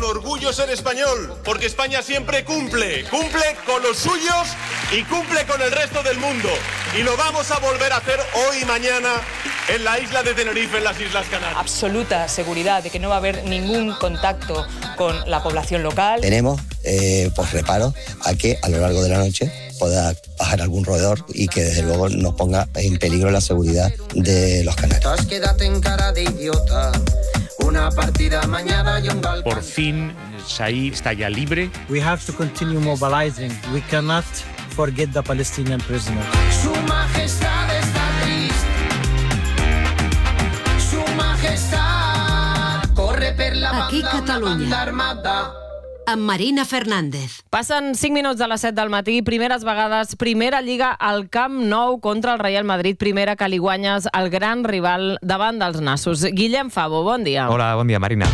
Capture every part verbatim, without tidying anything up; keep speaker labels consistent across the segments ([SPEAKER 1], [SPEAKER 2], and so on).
[SPEAKER 1] orgullo ser español, porque España siempre cumple, cumple con los suyos y cumple con el resto del mundo. Y lo vamos a volver a hacer hoy y mañana en la isla de Tenerife, en las Islas Canarias.
[SPEAKER 2] Absoluta seguridad de que no va a haber ningún contacto con la población local.
[SPEAKER 3] Tenemos eh, pues reparo a que a lo largo de la noche pueda bajar algún roedor y que desde luego nos ponga en peligro la seguridad de los canarios.
[SPEAKER 4] Quédate en cara de idiota. Una partida mañana y un balcón.
[SPEAKER 5] Por fin, Said está ya libre.
[SPEAKER 6] We have to continue mobilizing. We cannot forget the Palestinian prisoners.
[SPEAKER 4] Su majestad está triste. Su majestad corre per la banda.
[SPEAKER 7] Aquí Catalunya.
[SPEAKER 4] Armada.
[SPEAKER 7] Amb Marina Fernández.
[SPEAKER 8] Passen cinc minuts de les set del matí, primeres vegades, primera lliga al Camp Nou contra el Real Madrid, primera que li guanyes el gran rival davant dels nassos. Guillem Favo, bon dia.
[SPEAKER 9] Hola, bon dia, Marina.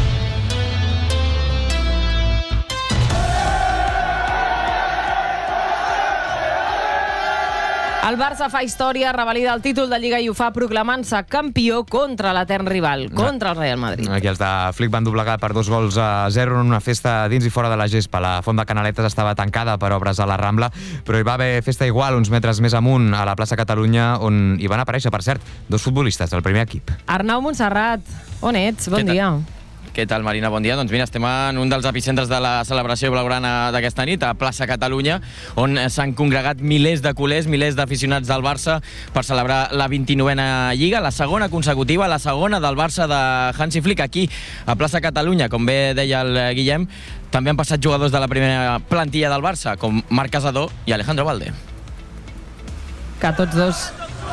[SPEAKER 8] El Barça fa història, revalida el títol de Lliga i ho fa proclamant-se campió contra l'etern rival, contra el Real Madrid.
[SPEAKER 9] Aquí els de Flick van doblegar per dos gols a zero en una festa dins i fora de la gespa. La Font de Canaletes estava tancada per obres a la Rambla, però hi va haver festa igual uns metres més amunt, a la plaça Catalunya, on hi van aparèixer, per cert, dos futbolistes del primer equip.
[SPEAKER 8] Arnau Montserrat, on ets? Bon dia.
[SPEAKER 10] Què tal, Marina? Bon dia. Doncs mira, estem en un dels epicentres de la celebració blaugrana d'aquesta nit, a plaça Catalunya, on s'han congregat milers de culers, milers d'aficionats del Barça per celebrar la vint-i-novena Lliga, la segona consecutiva, la segona del Barça de Hansi Flick, aquí a plaça Catalunya. Com bé deia el Guillem, també han passat jugadors de la primera plantilla del Barça, com Marc Casadó i Alejandro Valde.
[SPEAKER 8] Que tots dos...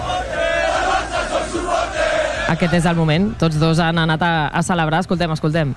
[SPEAKER 8] Aquest és el moment. Tots dos han anat a, a celebrar. Escoltem, escoltem.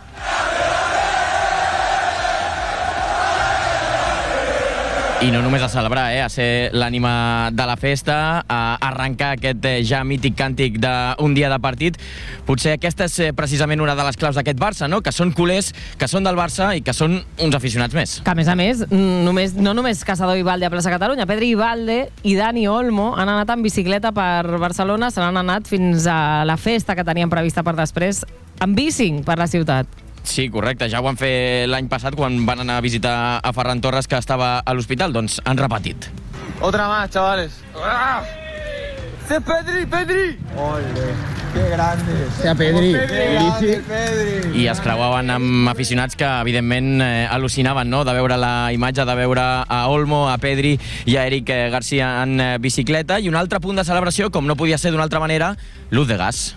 [SPEAKER 10] I no només a celebrar, eh? a ser l'ànima de la festa, a arrencar aquest ja mític càntic d'un dia de partit. Potser aquesta és precisament una de les claus d'aquest Barça, no? Que són culers, que són del Barça i que són uns aficionats més.
[SPEAKER 8] Que a més a més, només, no només Casadó i Valde a plaça Catalunya, Pedri i Valde i Dani Olmo han anat en bicicleta per Barcelona, se n'han anat fins a la festa que tenien prevista per després, en bicing per la ciutat.
[SPEAKER 10] Sí, correcte. Ja ho van fer l'any passat quan van anar a visitar a Ferran Torres, que estava a l'hospital. Doncs han repetit.
[SPEAKER 11] Otra más, chavales. ¡Ah! ¡Sí, Pedri, Pedri! ¡Ole! ¡Qué grande! ¡Sí, Pedri! ¡Qué Pedri!
[SPEAKER 10] I es creuaven amb aficionats que, evidentment, eh, al·lucinaven, no?, de veure la imatge, de veure a Olmo, a Pedri i a Eric Garcia en eh, bicicleta. I un altre punt de celebració, com no podia ser d'una altra manera, l'ús de gas.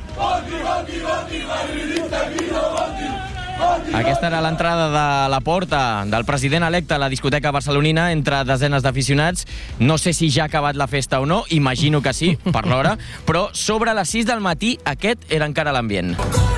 [SPEAKER 10] Aquesta era l'entrada de la porta del president electe a la discoteca barcelonina entre desenes d'aficionats. No sé si ja ha acabat la festa o no, imagino que sí, per l'hora, però sobre les sis del matí aquest era encara l'ambient.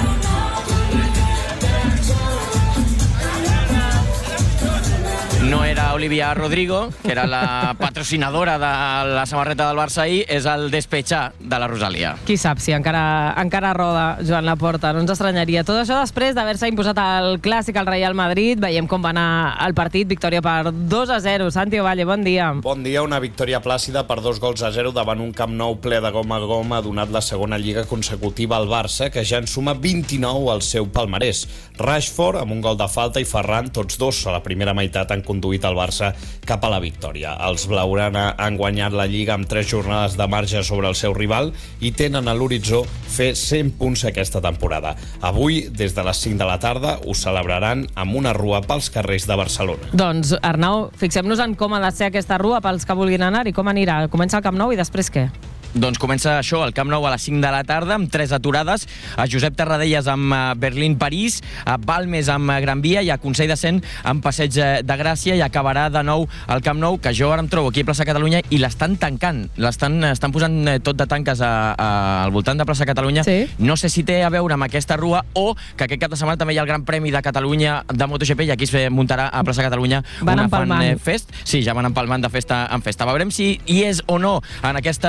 [SPEAKER 10] No era Olivia Rodrigo, que era la patrocinadora de la samarreta del Barça ahir, és el despetxar de la Rosalia.
[SPEAKER 8] Qui sap si encara, encara roda Joan Laporta, no ens estranyaria. Tot això després d'haver-se imposat el clàssic al Real Madrid. Veiem com va anar el partit, victòria per dos a zero. Santi Ovalle, bon dia.
[SPEAKER 12] Bon dia, una victòria plàcida per dos gols a zero davant un Camp Nou ple de goma a goma, ha donat la segona lliga consecutiva al Barça, que ja en suma vint-i-nou al seu palmarès. Rashford, amb un gol de falta, i Ferran, tots dos a la primera meitat, han conduït el Barça cap a la victòria. Els blaugrana han guanyat la Lliga amb tres jornades de marge sobre el seu rival i tenen a l'horitzó fer cent punts aquesta temporada. Avui, des de les cinc de la tarda, ho celebraran amb una rua pels carrers de Barcelona.
[SPEAKER 8] Doncs, Arnau, fixem-nos en com ha de ser aquesta rua pels que vulguin anar i com anirà. Comença al Camp Nou i després què?
[SPEAKER 10] Doncs comença això, el Camp Nou a les cinc de la tarda, amb tres aturades, a Josep Tarradellas amb Berlín-París, a Balmes amb Gran Via i a Consell de Cent amb Passeig de Gràcia, i acabarà de nou al Camp Nou, que jo ara em trobo aquí a plaça Catalunya i l'estan tancant, l'estan estan posant tot de tanques a, a, al voltant de plaça Catalunya. Sí. No sé si té a veure amb aquesta rua o que aquest cap de setmana també hi ha el Gran Premi de Catalunya de MotoGP i aquí es muntarà a plaça Catalunya
[SPEAKER 8] van
[SPEAKER 10] una
[SPEAKER 8] empalmant.
[SPEAKER 10] fan fest. Sí, ja van empalmant de festa en festa. Veurem si hi és o no en aquesta rua de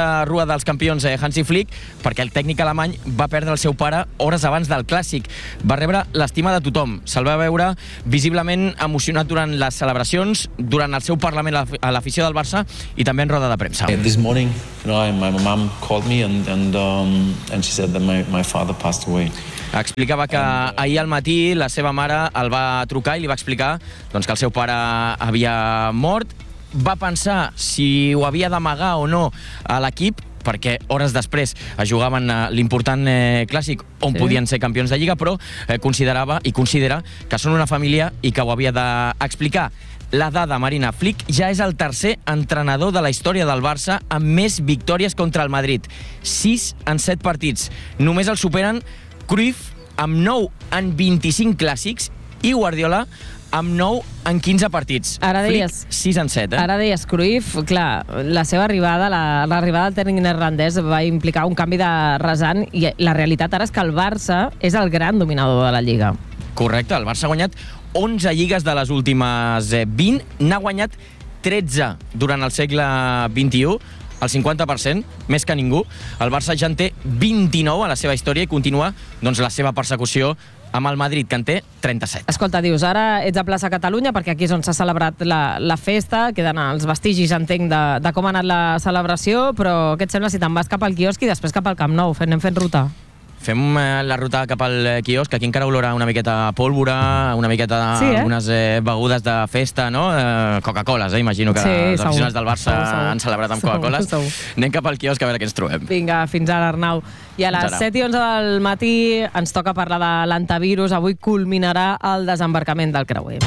[SPEAKER 10] dels campions eh, Hansi Flick, perquè el tècnic alemany va perdre el seu pare hores abans del Clàssic. Va rebre l'estima de tothom. Se'l va veure visiblement emocionat durant les celebracions, durant el seu parlament a l'afició del Barça i també en roda de premsa.
[SPEAKER 13] This morning, you know, my mom called me and and um, and she said that my my father passed away.
[SPEAKER 10] Explicava que ahir al matí la seva mare el va trucar i li va explicar doncs, que el seu pare havia mort. Va pensar si ho havia d'amagar o no a l'equip, perquè hores després jugaven l'important eh, clàssic on sí. podien ser campions de Lliga, però eh, considerava i considera que són una família i que ho havia d'explicar. La dada, Marina, Flick ja és el tercer entrenador de la història del Barça amb més victòries contra el Madrid. sis en set partits. Només el superen Cruyff amb nou en vint-i-cinc clàssics i Guardiola amb nou en quinze partits.
[SPEAKER 8] Ara deies,
[SPEAKER 10] Flick, sis en set, eh?
[SPEAKER 8] Ara deies Cruyff, clar, la seva arribada, l'arribada la, del tècnic neerlandès va implicar un canvi de rasant i la realitat ara és que el Barça és el gran dominador de la Lliga.
[SPEAKER 10] Correcte, el Barça ha guanyat onze lligues de les últimes vint, n'ha guanyat tretze durant el segle vint-i-u, el cinquanta per cent, més que ningú. El Barça ja en té vint-i-nou a la seva història i continua doncs, la seva persecució amb el Madrid, que en té trenta-set.
[SPEAKER 8] Escolta, dius, ara ets a plaça Catalunya, perquè aquí és on s'ha celebrat la, la festa, queden els vestigis, entenc, de, de com ha anat la celebració, però què et sembla si te'n vas cap al quiosc i després cap al Camp Nou? Anem fent ruta.
[SPEAKER 10] Fem eh, la ruta cap al quiosc, aquí encara olora una miqueta pólvora, una miqueta
[SPEAKER 8] sí, eh?
[SPEAKER 10] algunes eh, begudes de festa, no? Eh, Coca-Coles, eh? Imagino que
[SPEAKER 8] sí,
[SPEAKER 10] els aficionats del Barça
[SPEAKER 8] segur, segur.
[SPEAKER 10] han celebrat amb Coca-Coles. Anem cap al quiosc a veure què ens trobem.
[SPEAKER 8] Vinga, fins ara, Arnau. I a les set i onze del matí ens toca parlar de l'antivirus. Avui culminarà el desembarcament del creuer.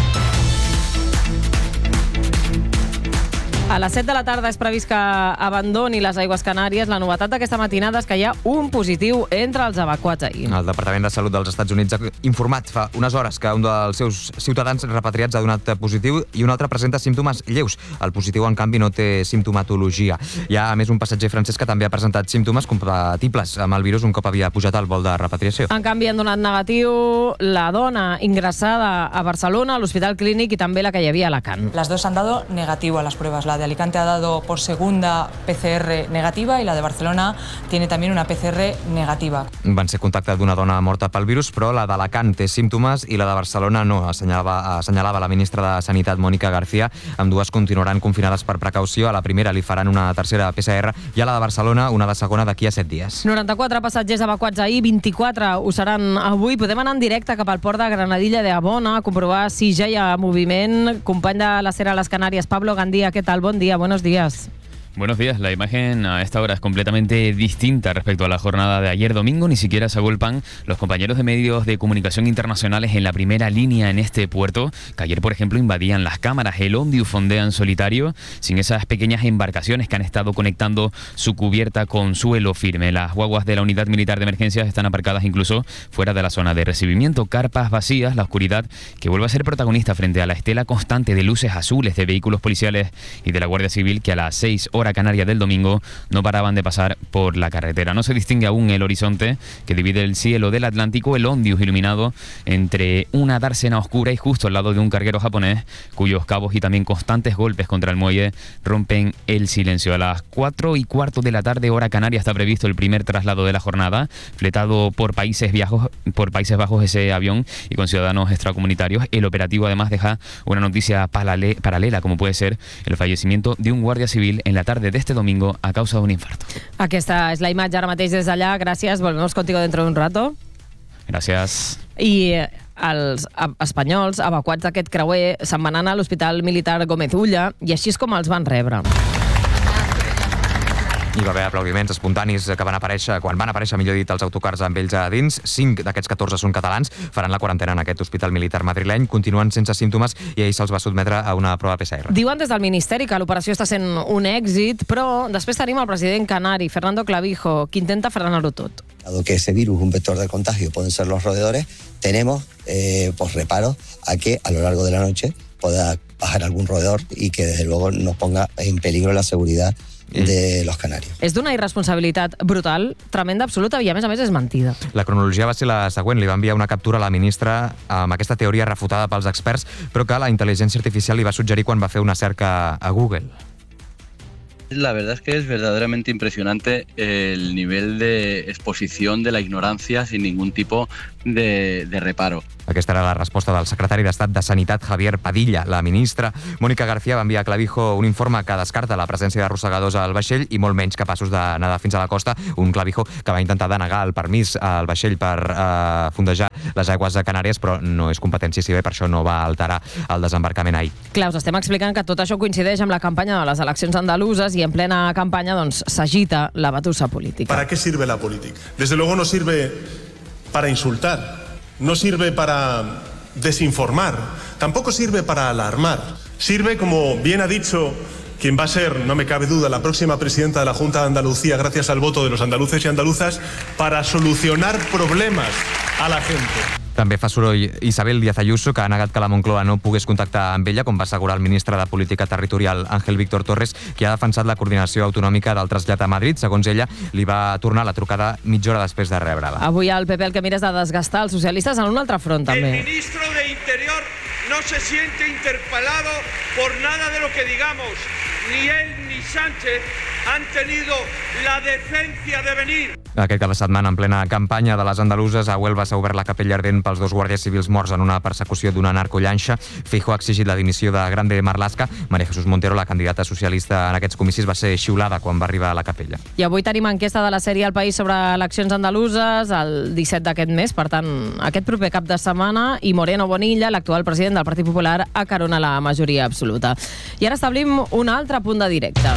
[SPEAKER 8] A les set de la tarda és previst que abandoni les aigües Canàries. La novetat d'aquesta matinada és que hi ha un positiu entre els evacuats ahir.
[SPEAKER 9] El Departament de Salut dels Estats Units ha informat fa unes hores que un dels seus ciutadans repatriats ha donat positiu i un altre presenta símptomes lleus. El positiu, en canvi, no té simptomatologia. Hi ha, a més, un passatger francès que també ha presentat símptomes compatibles amb el virus un cop havia pujat al vol de repatriació.
[SPEAKER 8] En canvi, han donat negatiu la dona ingressada a Barcelona, a l'Hospital Clínic, i també la que hi havia a Alacant.
[SPEAKER 2] Las dos han dado negativo a las pruebas. La de Alicante ha dado por segunda P C R negativa y la de Barcelona tiene también una P C R negativa.
[SPEAKER 9] Van ser contacte d'una dona morta pel virus, però la d'Alacant té símptomes i la de Barcelona no, assenyalava, assenyalava la ministra de Sanitat, Mònica García. Ambdues continuaran confinades per precaució. A la primera li faran una tercera P C R i a la de Barcelona una de segona d'aquí a set dies.
[SPEAKER 8] noranta-quatre passatgers evacuats ahir, vint-i-quatre ho seran avui. Podem anar en directe cap al port de Granadilla de Abona a comprovar si ja hi ha moviment. Company de la Sera a les Canàries, Pablo Gandía, ¿qué tal? Buen día, buenos días.
[SPEAKER 14] Buenos días. La imagen a esta hora es completamente distinta respecto a la jornada de ayer domingo. Ni siquiera se agolpan los compañeros de medios de comunicación internacionales en la primera línea en este puerto, que ayer, por ejemplo, invadían las cámaras. El Ondiu fondea en solitario, sin esas pequeñas embarcaciones que han estado conectando su cubierta con suelo firme. Las guaguas de la Unidad Militar de Emergencias están aparcadas incluso fuera de la zona de recibimiento. Carpas vacías, la oscuridad que vuelve a ser protagonista frente a la estela constante de luces azules de vehículos policiales y de la Guardia Civil que a las seis horas canaria del domingo no paraban de pasar por la carretera. No se distingue aún el horizonte que divide el cielo del Atlántico, el Ondius iluminado entre una dársena oscura y justo al lado de un carguero japonés cuyos cabos y también constantes golpes contra el muelle rompen el silencio. A las cuatro y cuarto de la tarde, hora canaria, está previsto el primer traslado de la jornada, fletado por Países Bajos, por Países Bajos ese avión y con ciudadanos extracomunitarios. El operativo además deja una noticia paralela, como puede ser el fallecimiento de un guardia civil en la tarde de este domingo a causa de un infarto.
[SPEAKER 8] Aquesta és la imatge ara mateix des d'allà. Gràcies, volvemos contigo dentro de un rato.
[SPEAKER 14] Gracias.
[SPEAKER 8] I els espanyols evacuats d'aquest creuer se'n van anar a l'Hospital Militar Gómez Ulla i així és com els van rebre.
[SPEAKER 9] Hi va haver aplaudiments espontanis que van aparèixer, quan van aparèixer, millor dit, els autocars amb ells a dins. Cinc d'aquests catorze són catalans, faran la quarantena en aquest hospital militar madrileny, continuen sense símptomes i ahir se'ls va sotmetre a una prova P C R.
[SPEAKER 8] Diuen des del Ministeri que l'operació està sent un èxit, però després tenim el president canari, Fernando Clavijo, que intenta frenar-ho tot.
[SPEAKER 3] Dado que ese virus, un vector de contagio, pueden ser los roedores, tenemos eh, pues reparo a que a lo largo de la noche pueda bajar algún roedor y que desde luego nos ponga en peligro la seguridad de los canarios.
[SPEAKER 8] És d'una irresponsabilitat brutal, tremenda, absoluta, i a més a més és mentida.
[SPEAKER 9] La cronologia va ser la següent. Li va enviar una captura a la ministra amb aquesta teoria refutada pels experts, però que la intel·ligència artificial li va suggerir quan va fer una cerca a Google.
[SPEAKER 15] La verdad es que es verdaderamente impresionante el nivel de exposición de la ignorancia sin ningún tipo de, de reparo.
[SPEAKER 9] Aquesta era la resposta del secretari d'Estat de Sanitat, Javier Padilla. La ministra Mónica García va enviar a Clavijo un informe que descarta la presència de rosegadors al vaixell i molt menys capaços de nedar fins a la costa. Un Clavijo que va intentar denegar el permís al vaixell per eh, fondejar les aigües de Canàries, però no és competència civil, per això no va alterar el desembarcament ahir.
[SPEAKER 8] Clar, us estem explicant que tot això coincideix amb la campanya de les eleccions andaluses i en plena campanya doncs s'agita la batussa política.
[SPEAKER 1] ¿Para qué sirve la política? Desde luego no sirve para insultar. No sirve para desinformar, tampoco sirve para alarmar. Sirve, como bien ha dicho quien va a ser, no me cabe duda, la próxima presidenta de la Junta de Andalucía, gracias al voto de los andaluces y andaluzas, para solucionar problemas a la gente.
[SPEAKER 9] També fa soroll Isabel Díaz Ayuso, que ha negat que la Moncloa no pogués contactar amb ella, com va assegurar el ministre de Política Territorial, Ángel Víctor Torres, que ha defensat la coordinació autonòmica del trasllat a Madrid. Segons ella, li va tornar la trucada mitja hora després de rebre-la.
[SPEAKER 8] Avui al P P el que mira és de desgastar els socialistes en un altre front, també.
[SPEAKER 16] El ministro de Interior no se siente interpelado por nada de lo que digamos. Ni él ni Sánchez han tenido la decencia de venir.
[SPEAKER 9] Aquest cap de setmana, en plena campanya de les andaluses, a Huelva s'ha obert la capella ardent pels dos guàrdies civils morts en una persecució d'una narcollanxa. Feijóo ha exigit la dimissió de Grande Marlaska. María Jesús Montero, la candidata socialista en aquests comicis, va ser xiulada quan va arribar a la capella.
[SPEAKER 8] I avui tenim enquesta de la sèrie El País sobre eleccions andaluses, el disset d'aquest mes, per tant, aquest proper cap de setmana, i Moreno Bonilla, l'actual president del Partit Popular, acarona la majoria absoluta. I ara establim un altre punt de directe.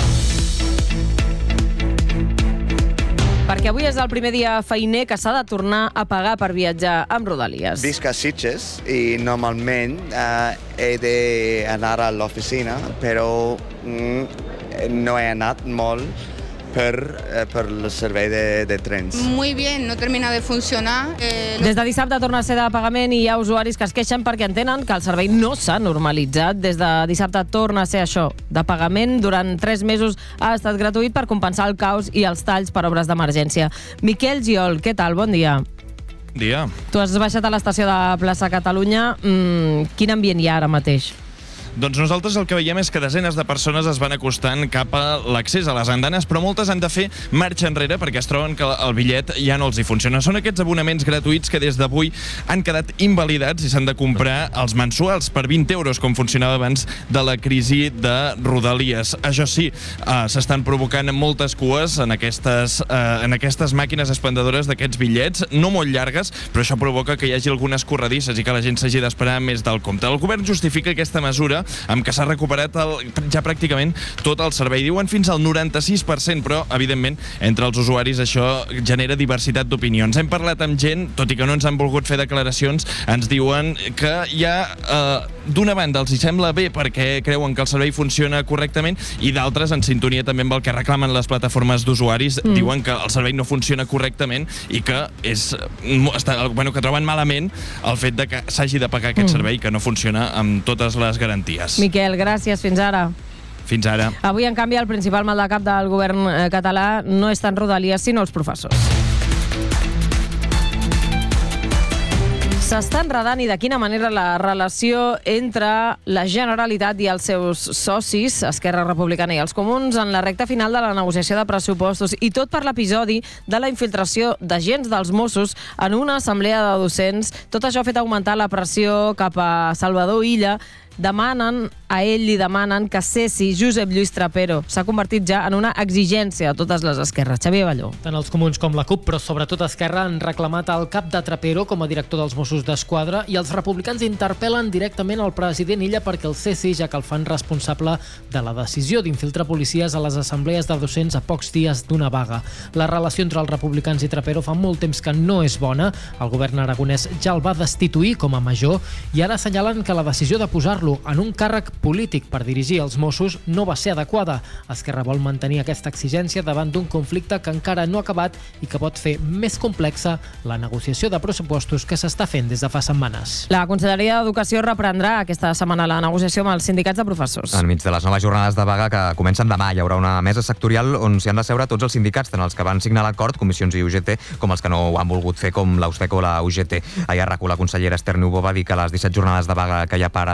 [SPEAKER 8] Perquè avui és el primer dia feiner que s'ha de tornar a pagar per viatjar amb Rodalies.
[SPEAKER 17] Visc a Sitges i normalment eh, he d'anar a l'oficina, però mm, no he anat molt per, eh, per el servei de, de trens.
[SPEAKER 18] Muy bien, no termina de funcionar. Eh,
[SPEAKER 8] Des de dissabte torna a ser de pagament i hi ha usuaris que es queixen perquè entenen que el servei no s'ha normalitzat. Des de dissabte torna a ser això, de pagament. Durant tres mesos ha estat gratuït per compensar el caos i els talls per obres d'emergència. Miquel Giol, què tal? Bon dia.
[SPEAKER 19] Dia.
[SPEAKER 8] Tu has baixat a l'estació de Plaça Catalunya. Mm, quin ambient hi ha ara mateix?
[SPEAKER 19] Doncs nosaltres el que veiem és que desenes de persones es van acostant cap a l'accés a les andanes, però moltes han de fer marxa enrere perquè es troben que el bitllet ja no els hi funciona. Són aquests abonaments gratuïts que des d'avui han quedat invalidats i s'han de comprar els mensuals per vint euros, com funcionava abans de la crisi de Rodalies. Això sí, eh, s'estan provocant moltes cues en aquestes, eh, en aquestes màquines expendedores d'aquests bitllets, no molt llargues, però això provoca que hi hagi algunes corredisses i que la gent s'hagi d'esperar més del compte. El govern justifica aquesta mesura amb que s'ha recuperat el, ja pràcticament tot el servei. Diuen fins al noranta-sis per cent, però, evidentment, entre els usuaris això genera diversitat d'opinions. Hem parlat amb gent, tot i que no ens han volgut fer declaracions, ens diuen que ja, eh, d'una banda, els hi sembla bé perquè creuen que el servei funciona correctament i d'altres, en sintonia també amb el que reclamen les plataformes d'usuaris, mm. diuen que el servei no funciona correctament i que, és, està, bueno, que troben malament el fet de que s'hagi de pagar aquest mm. servei que no funciona amb totes les garanties.
[SPEAKER 8] Miquel, gràcies. Fins ara.
[SPEAKER 19] Fins ara.
[SPEAKER 8] Avui, en canvi, el principal mal de cap del govern català no és tant Rodalies, sinó els professors. S'està enredant, i de quina manera, la relació entre la Generalitat i els seus socis, Esquerra Republicana i els Comuns, en la recta final de la negociació de pressupostos, i tot per l'episodi de la infiltració d'agents dels Mossos en una assemblea de docents. Tot això ha fet augmentar la pressió cap a Salvador Illa. Demanen, a ell li demanen que cessi Josep Lluís Trapero. S'ha convertit ja en una exigència a totes les esquerres. Xavier Balló.
[SPEAKER 20] Tant els Comuns com la CUP, però sobretot Esquerra, han reclamat el cap de Trapero com a director dels Mossos d'Esquadra, i els republicans interpel·len directament al president Illa perquè el cessi, ja que el fan responsable de la decisió d'infiltrar policies a les assemblees de docents a pocs dies d'una vaga. La relació entre els republicans i Trapero fa molt temps que no és bona. El govern aragonès ja el va destituir com a major i ara assenyalen que la decisió de posar-lo en un càrrec polític per dirigir els Mossos no va ser adequada. Esquerra vol mantenir aquesta exigència davant d'un conflicte que encara no ha acabat i que pot fer més complexa la negociació de pressupostos que s'està fent des de fa setmanes.
[SPEAKER 8] La Conselleria d'Educació reprendrà aquesta setmana la negociació amb els sindicats de professors.
[SPEAKER 9] Enmig de les noves jornades de vaga que comencen demà, hi haurà una mesa sectorial on s'hi han de seure tots els sindicats, tant els que van signar l'acord, comissions i U G T, com els que no ho han volgut fer, com l'Auspeco o la U G T. Ahir a RAC u la consellera Esther Niubó va dir que les disset jornades de vaga que hi ha per endavant són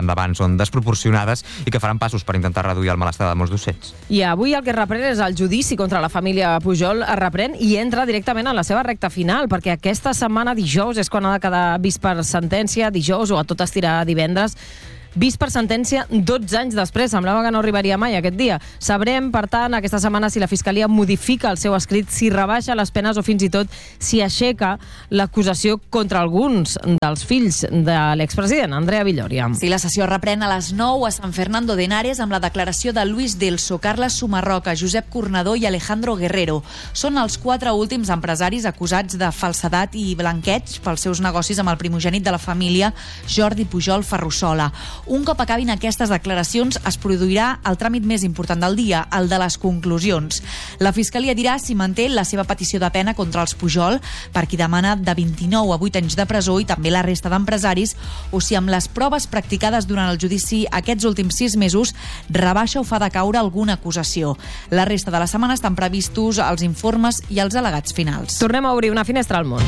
[SPEAKER 9] són desproporcionades i que faran passos per intentar reduir el malestar de molts docents.
[SPEAKER 8] I avui el que es reprèn és el judici contra la família Pujol, es reprèn i entra directament en la seva recta final, perquè aquesta setmana, dijous, és quan ha de quedar vist per sentència, dijous o a tot estirar divendres, vist per sentència dotze anys després. Semblava que no arribaria mai aquest dia. Sabrem, per tant, aquesta setmana si la Fiscalia modifica el seu escrit, si rebaixa les penes o fins i tot si aixeca l'acusació contra alguns dels fills de l'expresident, Andrea Villòria.
[SPEAKER 21] Sí, la sessió reprèn a les nou a San Fernando de Henares amb la declaració de Luis Delso, Carles Sumarroca, Josep Cornador i Alejandro Guerrero. Són els quatre últims empresaris acusats de falsedat i blanqueig pels seus negocis amb el primogènit de la família, Jordi Pujol Ferrusola. Un cop acabin aquestes declaracions, es produirà el tràmit més important del dia, el de les conclusions. La Fiscalia dirà si manté la seva petició de pena contra els Pujol, per qui demana de vint-i-nou a vuit anys de presó i també la resta d'empresaris, o si amb les proves practicades durant el judici aquests últims sis mesos rebaixa o fa decaure alguna acusació. La resta de la setmana estan previstos els informes i els al·legats finals.
[SPEAKER 8] Tornem a obrir una finestra al món.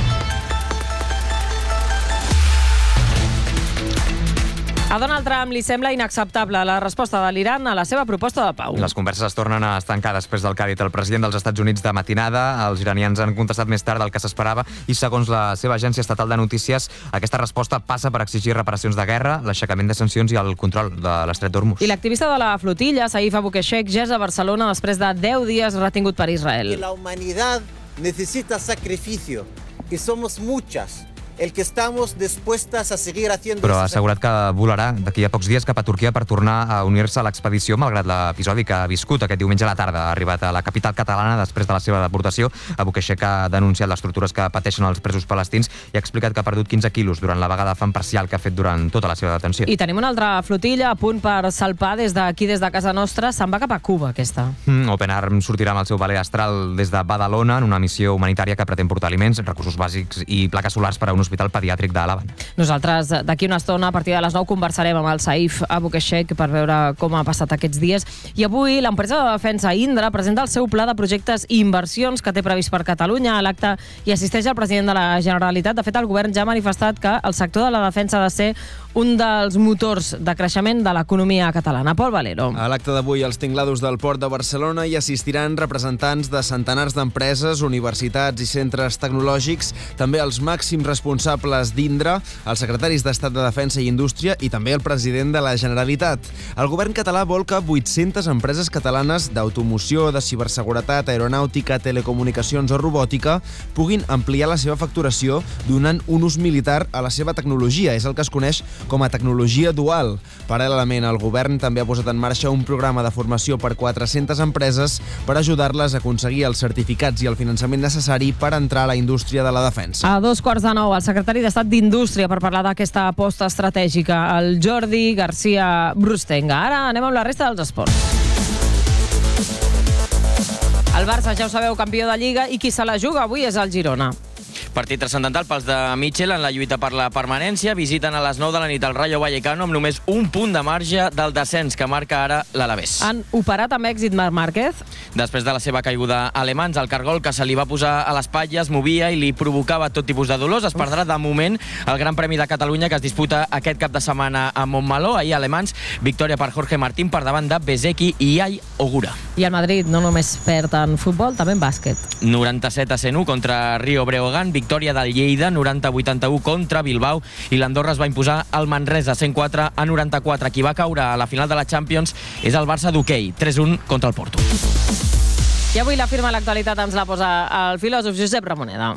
[SPEAKER 8] A Donald Trump li sembla inacceptable la resposta de l'Iran a la seva proposta de pau.
[SPEAKER 9] Les converses es tornen a estancar després del que ha dit el president dels Estats Units de matinada. Els iranians han contestat més tard del que s'esperava i, segons la seva agència estatal de notícies, aquesta resposta passa per exigir reparacions de guerra, l'aixecament de sancions i el control de l'estret d'Hormuz.
[SPEAKER 8] I l'activista de la flotilla, Saif Abukeshek, ja és a Barcelona després de deu dies retingut per Israel.
[SPEAKER 22] La humanitat necessita sacrificio i somos muchas. El que estamos dispuestas a seguir haciendo...
[SPEAKER 9] Però ha assegurat que volarà d'aquí a pocs dies cap a Turquia per tornar a unir-se a l'expedició, malgrat l'episodi que ha viscut aquest diumenge a la tarda. Ha arribat a la capital catalana després de la seva deportació. Abukeshek ha denunciat les tortures que pateixen els presos palestins i ha explicat que ha perdut quinze quilos durant la vaga de fam parcial que ha fet durant tota la seva detenció.
[SPEAKER 8] I tenim una altra flotilla a punt per salpar des d'aquí, des de casa nostra. Se'n va cap a Cuba, aquesta.
[SPEAKER 9] Mm, Open Arms sortirà amb el seu valer astral des de Badalona en una missió humanitària que pretén portar aliments, recursos bàsics i plaques solars per a un hospital pediàtric de l'Havana.
[SPEAKER 8] Nosaltres d'aquí una estona, a partir de les nou, conversarem amb el Saif Abukeshek per veure com ha passat aquests dies. I avui l'empresa de defensa Indra presenta el seu pla de projectes i inversions que té previst per Catalunya. A l'acte hi assisteix el president de la Generalitat. De fet, el govern ja ha manifestat que el sector de la defensa ha de ser un dels motors de creixement de l'economia catalana. Pol Valero.
[SPEAKER 23] A l'acte d'avui, als tinglados del Port de Barcelona hi assistiran representants de centenars d'empreses, universitats i centres tecnològics, també els màxims responsables d'Indra, els secretaris d'Estat de Defensa i Indústria i també el president de la Generalitat. El govern català vol que vuit-centes empreses catalanes d'automoció, de ciberseguretat, aeronàutica, telecomunicacions o robòtica puguin ampliar la seva facturació donant un ús militar a la seva tecnologia. És el que es coneix com a tecnologia dual. Paral·lelament, el govern també ha posat en marxa un programa de formació per quatre-centes empreses per ajudar-les a aconseguir els certificats i el finançament necessari per entrar a la indústria de la defensa.
[SPEAKER 8] A dos quarts de nou, el secretari d'Estat d'Indústria per parlar d'aquesta aposta estratègica, el Jordi García Brustenga. Ara anem amb la resta dels esports. El Barça, ja ho sabeu, campió de Lliga, i qui se la juga avui és el Girona.
[SPEAKER 10] Partit transcendental pels de Michel en la lluita per la permanència. Visiten a les nou de la nit el Rayo Vallecano amb només un punt de marge del descens que marca ara l'Alavés.
[SPEAKER 8] Han operat amb èxit Marc Márquez.
[SPEAKER 10] Després de la seva caiguda a Le Mans, el cargol que se li va posar a l'espatlla es movia i li provocava tot tipus de dolors. Es perdrà de moment el Gran Premi de Catalunya que es disputa aquest cap de setmana a Montmeló. Ahir a Le Mans, victòria per Jorge Martín per davant de Bezzecchi i Ai Ogura.
[SPEAKER 8] I el Madrid no només perd en futbol, també en bàsquet.
[SPEAKER 10] noranta-set a cent u contra Rio Breogán, victòria del Lleida, noranta a vuitanta-u contra Bilbao, i l'Andorra es va imposar al Manresa, cent quatre a noranta-quatre. Qui va caure a la final de la Champions és el Barça d'hoquei, tres a un contra el Porto.
[SPEAKER 8] I avui la firma a l'actualitat ens la posa el filòsof Josep Ramoneda.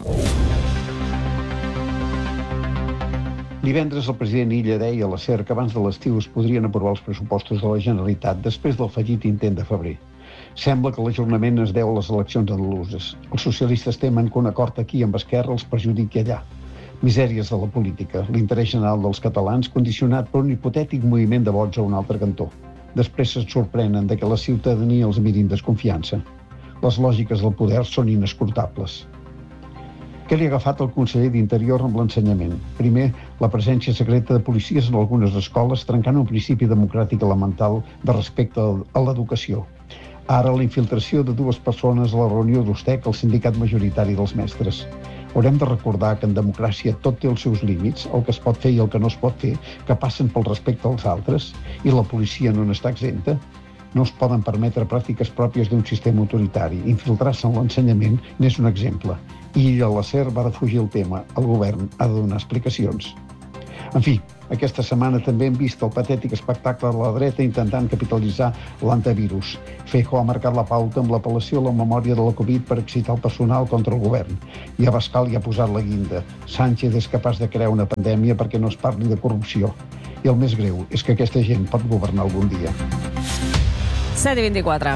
[SPEAKER 24] Divendres el president Illa deia a la SER que abans de l'estiu es podrien aprovar els pressupostos de la Generalitat després del fallit intent de febrer. Sembla que l'ajornament es deu a les eleccions andaluses. Els socialistes temen que un acord aquí amb Esquerra els perjudiqui allà. Misèries de la política, l'interès general dels catalans condicionat per un hipotètic moviment de vots a un altre cantó. Després se't sorprenen de que la ciutadania els miri amb desconfiança. Les lògiques del poder són inescrutables. Què li ha agafat el conseller d'Interior amb l'ensenyament? Primer, la presència secreta de policies en algunes escoles trencant un principi democràtic elemental de respecte a l'educació. Ara, la infiltració de dues persones a la reunió d'Ustec, el sindicat majoritari dels mestres. Haurem de recordar que en democràcia tot té els seus límits, el que es pot fer i el que no es pot fer, que passen pel respecte als altres, i la policia no n'està exenta. No es poden permetre pràctiques pròpies d'un sistema autoritari. Infiltrar-se en l'ensenyament n'és un exemple. I ella, la SER, va defugir el tema. El govern ha de donar explicacions. En fi, aquesta setmana també hem vist el patètic espectacle de la dreta intentant capitalitzar l'antivirus. Feijóo ha marcat la pauta amb l'apel·lació a la memòria de la Covid per excitar el personal contra el govern. I Abascal hi ha posat la guinda. Sánchez és capaç de crear una pandèmia perquè no es parli de corrupció. I el més greu és que aquesta gent pot governar algun dia.
[SPEAKER 8] set i vint-i-quatre.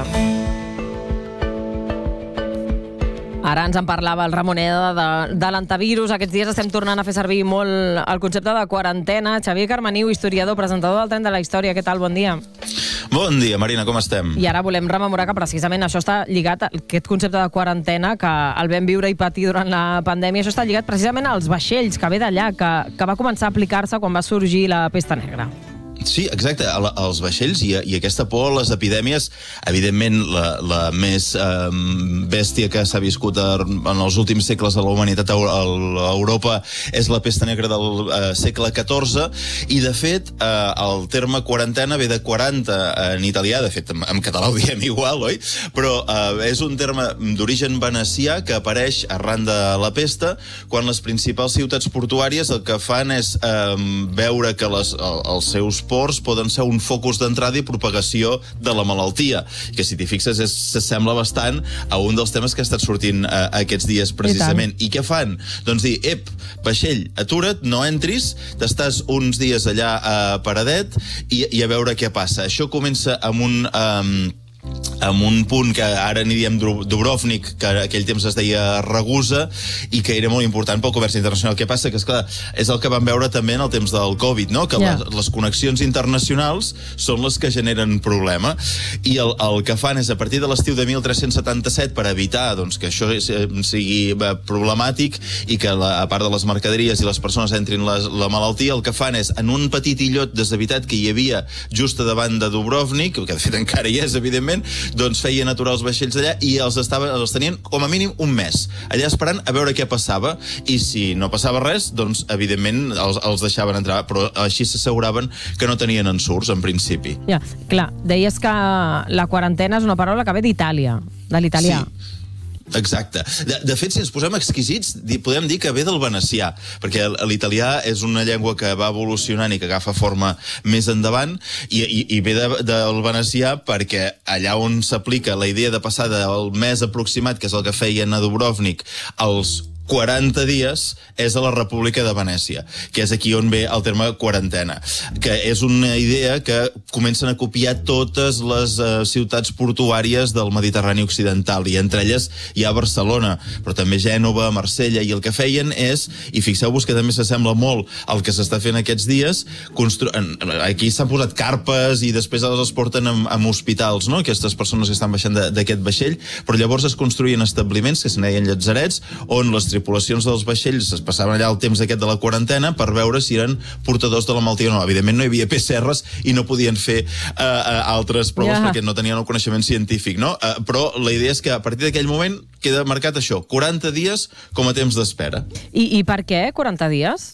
[SPEAKER 8] Ara ens en parlava el Ramoneda de, de l'antivirus. Aquests dies estem tornant a fer servir molt el concepte de quarantena. Xavier Carmaniu, historiador, presentador del Tren de la Història. Què tal? Bon dia.
[SPEAKER 4] Bon dia, Marina, com estem?
[SPEAKER 8] I ara volem rememorar que precisament això està lligat, aquest concepte de quarantena, que el vam viure i patir durant la pandèmia, això està lligat precisament als vaixells, que ve d'allà, que, que va començar a aplicar-se quan va sorgir la pesta negra.
[SPEAKER 4] Sí, exacte, els vaixells i, i aquesta por a les epidèmies, evidentment la, la més eh, bèstia que s'ha viscut en els últims segles de la humanitat a Europa és la pesta negra del eh, segle catorze, i de fet eh, el terme quarantena ve de quaranta en italià, de fet en, en català ho diem igual, oi? Però eh, és un terme d'origen venecià que apareix arran de la pesta, quan les principals ciutats portuàries el que fan és eh, veure que les, els seus ports poden ser un focus d'entrada i propagació de la malaltia, que si t'hi fixes s'assembla bastant a un dels temes que ha estat sortint eh, aquests dies precisament. I, I què fan? Doncs dir, ep, vaixell, atura't, no entris, t'estàs uns dies allà eh, paradet i, i a veure què passa. Això comença amb un... Eh, amb un punt que ara n'hi diem Dubrovnik, que aquell temps es deia Ragusa, i que era molt important pel comerç internacional. Què passa? Que, esclar, és el que vam veure també en el temps del Covid, no? Que yeah. les, les connexions internacionals són les que generen problema. I el, el que fan és, a partir de l'estiu de mil tres-cents setanta-set, per evitar doncs, que això sigui problemàtic i que, la, a part de les mercaderies i les persones entrin la, la malaltia, el que fan és, en un petit illot deshabitat que hi havia just davant de Dubrovnik, que de fet encara hi és, evidentment, doncs feien aturar els vaixells allà i els, estaven, els tenien com a mínim un mes allà esperant a veure què passava, i si no passava res, doncs evidentment els, els deixaven entrar, però així s'asseguraven que no tenien ensurts en principi.
[SPEAKER 8] Ja, clar, deies que la quarantena és una paraula que ve d'Itàlia, de l'italià.
[SPEAKER 4] Sí. Exacte. De, de fet, si ens posem exquisits, podem dir que ve del venecià, perquè l'italià és una llengua que va evolucionant i que agafa forma més endavant, i, i, i ve de, del venecià perquè allà on s'aplica la idea de passar del mes aproximat, que és el que feien a Dubrovnik, als quaranta dies, és a la República de Venècia, que és aquí on ve el terme quarantena, que és una idea que comencen a copiar totes les uh, ciutats portuàries del Mediterrani occidental, i entre elles hi ha Barcelona, però també Gènova, Marsella, i el que feien és, i fixeu-vos que també s'assembla molt al que s'està fent aquests dies, constru... aquí s'han posat carpes i després els porten en, en hospitals, no? Aquestes persones que estan baixant d'aquest vaixell, però llavors es construïen establiments que se'n deien llatzerets, on les tripulacions dels vaixells es passaven allà el temps aquest de la quarantena per veure si eren portadors de la malaltia o no. Evidentment no hi havia P C Rs i no podien fer uh, uh, altres proves yeah. perquè no tenien el coneixement científic, no? Uh, però la idea és que a partir d'aquell moment queda marcat això, quaranta dies com a temps d'espera.
[SPEAKER 8] I, I per què quaranta dies?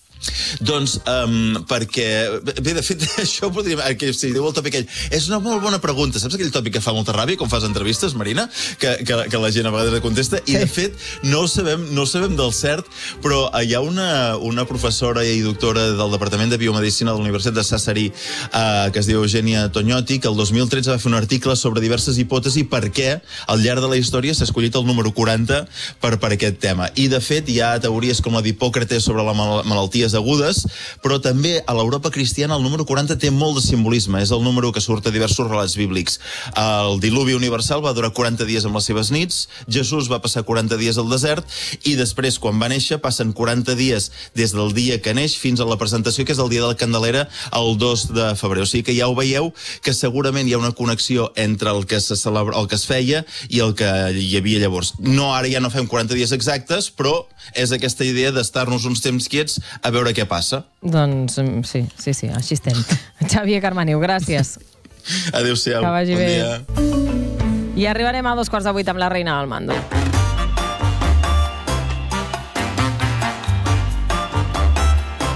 [SPEAKER 4] Doncs um, perquè... Bé, de fet, això podríem... Que, sí, diu el tòpic aquell. És una molt bona pregunta. Saps aquell tòpic que fa molta ràbia quan fas entrevistes, Marina? Que, que, que la gent a vegades contesta. I, de fet, no ho sabem, no ho sabem del cert, però hi ha una, una professora i doctora del Departament de Biomedicina de la Universitat de Sassari, uh, que es diu Eugenia Tognotti, que el dos mil tretze va fer un article sobre diverses hipòtesis per què al llarg de la història s'ha escollit el número quaranta per, per aquest tema. I, de fet, hi ha teories com la d'Hipòcrates sobre la mal malaltia agudes, però també a l'Europa cristiana el número quaranta té molt de simbolisme, és el número que surt a diversos relats bíblics. El diluvi universal va durar quaranta dies amb les seves nits, Jesús va passar quaranta dies al desert, i després, quan va néixer, passen quaranta dies des del dia que neix fins a la presentació, que és el dia de la Candelera, el dos de febrer. O sigui que ja ho veieu, que segurament hi ha una connexió entre el que se celebra, el que es feia i el que hi havia llavors. No, ara ja no fem quaranta dies exactes, però és aquesta idea d'estar-nos uns temps quiets a veure què passa.
[SPEAKER 8] Doncs sí, sí, sí, així estem. Xavier Carmaniu, gràcies.
[SPEAKER 4] Adéu-siau.
[SPEAKER 8] Que vagi
[SPEAKER 4] bon
[SPEAKER 8] bé.
[SPEAKER 4] Dia.
[SPEAKER 8] I arribarem a dos quarts de vuit amb la Reina del Mando.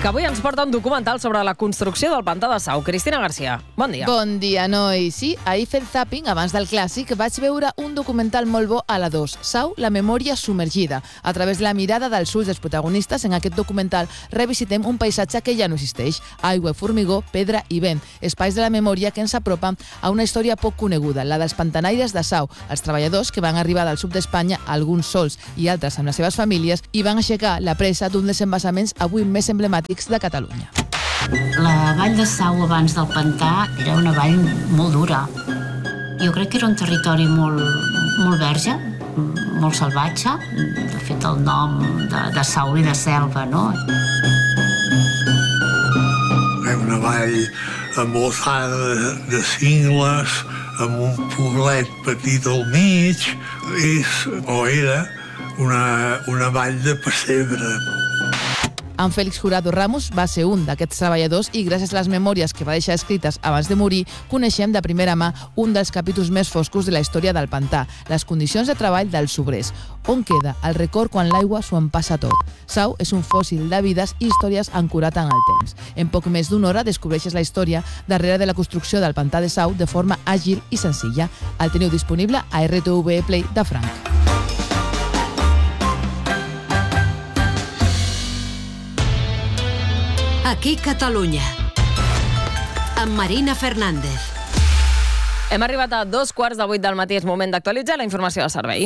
[SPEAKER 8] que avui ens porta un documental sobre la construcció del pantà de Sau. Cristina Garcia, bon dia.
[SPEAKER 5] Bon dia, noi. Sí, ahir fent zapping, abans del clàssic, vaig veure un documental molt bo a la dos, Sau, la memòria submergida. A través de la mirada dels ulls dels protagonistes, en aquest documental revisitem un paisatge que ja no existeix. Aigua, formigó, pedra i vent. Espais de la memòria que ens apropen a una història poc coneguda, la dels pantanaires de Sau, els treballadors que van arribar del sud d'Espanya, alguns sols i altres amb les seves famílies, i van aixecar la presa d'un dels embassaments avui més emblemàtics de Catalunya.
[SPEAKER 6] La vall de Sau abans del pantà era una vall molt dura. Jo crec que era un territori molt, molt verge, molt salvatge. De fet, el nom de, de Sau i de selva, no?
[SPEAKER 7] Era una vall envoltada de, de cingles, amb un poblet petit al mig. És, o era, una, una vall de pessebre.
[SPEAKER 5] En Félix Jurado Ramos va ser un d'aquests treballadors i gràcies a les memòries que va deixar escrites abans de morir, coneixem de primera mà un dels capítols més foscos de la història del pantà, les condicions de treball dels obrers. On queda el record quan l'aigua s'ho empassa tot? Sau és un fòssil de vides i històries ancorat en el temps. En poc més d'una hora descobreixes la història darrere de la construcció del pantà de Sau de forma àgil i senzilla. El teniu disponible a R T V Play de Franc.
[SPEAKER 11] Aquí Catalunya, amb Marina Fernández.
[SPEAKER 8] Hem arribat a dos quarts de vuit del matí, és moment d'actualitzar la informació de servei.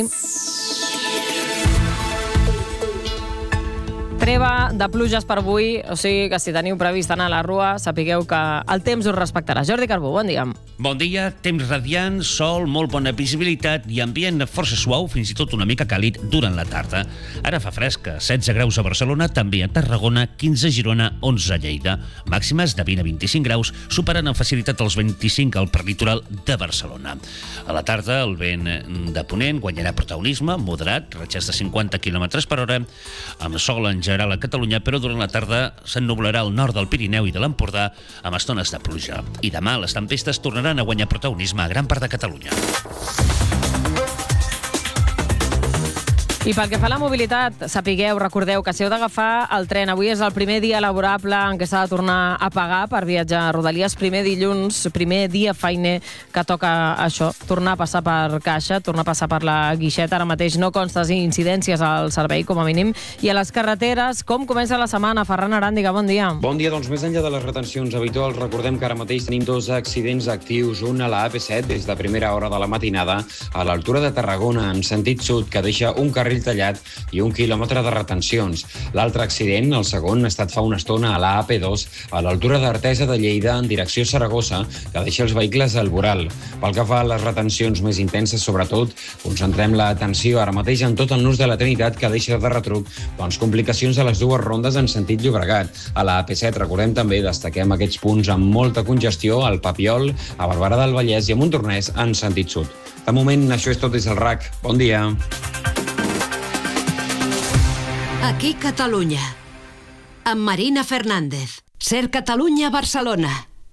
[SPEAKER 8] Treva de pluges per avui, o sigui que si teniu previst anar a la rua, sapigueu que el temps us respectarà. Jordi Carbó, bon dia.
[SPEAKER 25] Bon dia, temps radiant, sol, molt bona visibilitat i ambient força suau, fins i tot una mica càlid durant la tarda. Ara fa fresca, setze graus a Barcelona, també a Tarragona, quinze a Girona, onze a Lleida. Màximes de vint a vint-i-cinc graus, superant amb facilitat els vint-i-cinc al perlitoral de Barcelona. A la tarda, el vent de ponent guanyarà protagonisme, moderat, ratxes de cinquanta quilòmetres per hora, amb sol en general a Catalunya, però durant la tarda s'ennublarà al nord del Pirineu i de l'Empordà amb estones de pluja. I demà les tempestes tornaran a guanyar protagonisme a gran part de Catalunya.
[SPEAKER 8] I pel que fa a la mobilitat, sapigueu, recordeu que si heu d'agafar el tren, avui és el primer dia laborable en què s'ha de tornar a pagar per viatjar a Rodalies, primer dilluns, primer dia feiner que toca això, tornar a passar per caixa, tornar a passar per la guixeta. Ara mateix no constes incidències al servei, com a mínim. I a les carreteres, com comença la setmana? Ferran Aràndiga, bon dia.
[SPEAKER 26] Bon dia, doncs més enllà de les retencions habituals, recordem que ara mateix tenim dos accidents actius, un a la A P set des de primera hora de la matinada a l'altura de Tarragona, en sentit sud, que deixa un carril tallat i un quilòmetre de retencions. L'altre accident, el segon, ha estat fa una estona a la A P dos, a l'altura d'Artesa de Lleida, en direcció a Saragossa, que deixa els vehicles al voral. Pel que fa a les retencions més intenses, sobretot, concentrem l'atenció ara mateix en tot el nus de la Trinitat, que deixa de retruc doncs, complicacions a les dues rondes en sentit Llobregat. A la A P set, recordem també, destaquem aquests punts amb molta congestió al Papiol, a Barberà del Vallès i a Montornès en sentit sud. De moment, això és tot des del R A C. Bon dia.
[SPEAKER 11] Aquí Catalunya, amb Marina Fernández. Ser Catalunya, Barcelona.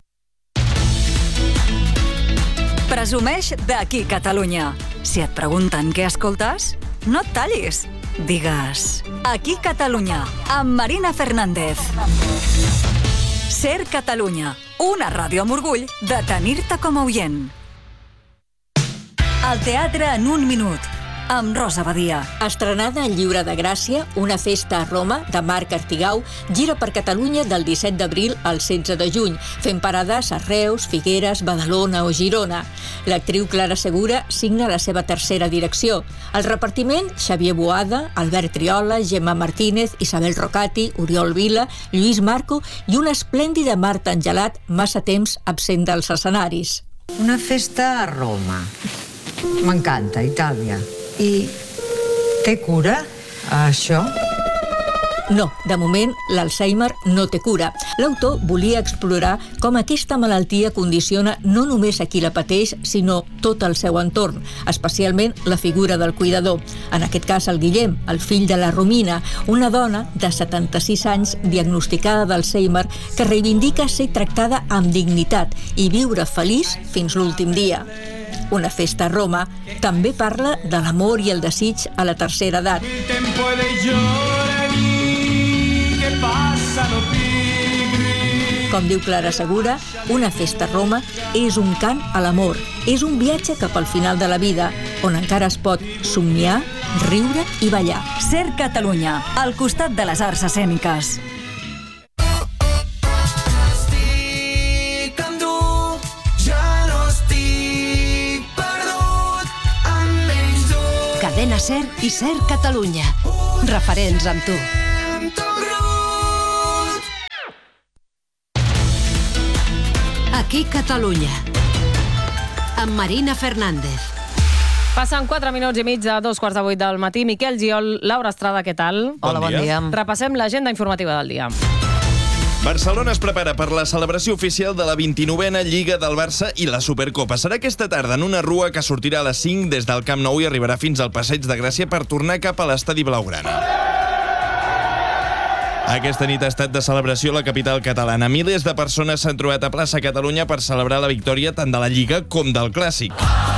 [SPEAKER 27] Presumeix d'Aquí Catalunya. Si et pregunten què escoltes, no et tallis. Digues Aquí Catalunya, amb Marina Fernández. Ser Catalunya, una ràdio amb orgull de tenir-te com a oient. El teatre en un minut, amb Rosa Badia.
[SPEAKER 28] Estrenada en Lliure de Gràcia, una festa a Roma, de Marc Artigau, gira per Catalunya del disset d'abril al setze de juny, fent parades a Reus, Figueres, Badalona o Girona. L'actriu Clara Segura signa la seva tercera direcció. El repartiment, Xavier Boada, Albert Triola, Gemma Martínez, Isabel Rocati, Oriol Vila, Lluís Marco i una esplèndida Marta Angelat, massa temps absent dels escenaris.
[SPEAKER 29] Una festa a Roma. M'encanta, Itàlia. I té cura, això?
[SPEAKER 28] No, de moment, l'Alzheimer no té cura. L'autor volia explorar com aquesta malaltia condiciona no només a qui la pateix, sinó tot el seu entorn, especialment la figura del cuidador. En aquest cas, el Guillem, el fill de la Romina, una dona de setanta-sis anys diagnosticada d'Alzheimer que reivindica ser tractada amb dignitat i viure feliç fins l'últim dia. Una festa a Roma també parla de l'amor i el desig a la tercera edat.
[SPEAKER 30] Il tempo dei giorni che passano più
[SPEAKER 28] Com diu Clara Segura, una festa a Roma és un cant a l'amor, és un viatge cap al final de la vida, on encara es pot somniar, riure i ballar.
[SPEAKER 27] Ser Catalunya, al costat de les arts escèniques.
[SPEAKER 11] Cadena Ser i Ser Catalunya. Referents amb tu. Aquí Catalunya. Amb Marina Fernández.
[SPEAKER 8] Passen quatre minuts i mig a dos quarts de vuit del matí. Miquel Giol, Laura Estrada, què tal?
[SPEAKER 10] Hola, bon dia.
[SPEAKER 8] Repassem l'agenda informativa del dia.
[SPEAKER 19] Barcelona es prepara per la celebració oficial de la vint-i-novena Lliga del Barça i la Supercopa. Serà aquesta tarda en una rua que sortirà a les cinc des del Camp Nou i arribarà fins al Passeig de Gràcia per tornar cap a l'estadi blaugrana. Aquesta nit ha estat de celebració a la capital catalana. Milers de persones s'han trobat a plaça Catalunya per celebrar la victòria tant de la Lliga com del Clàssic.